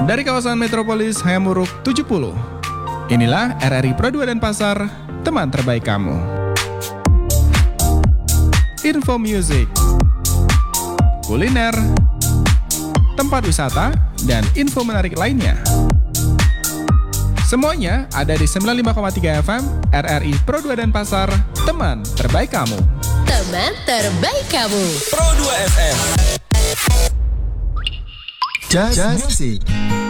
Dari kawasan metropolis Hayamuruk 70. Inilah RRI Pro 2 Denpasar, teman terbaik kamu. Info music, kuliner, tempat wisata, dan info menarik lainnya. Semuanya ada di 95,3 FM RRI Pro 2 Denpasar, teman terbaik kamu. Teman terbaik kamu. Pro 2 FM. Just Music.